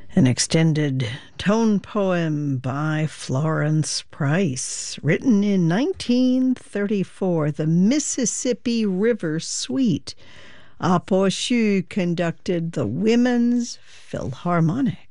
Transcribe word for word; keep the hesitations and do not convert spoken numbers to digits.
An extended tone poem by Florence Price, written in nineteen thirty-four, the Mississippi River Suite. Apo Shu conducted the Women's Philharmonic.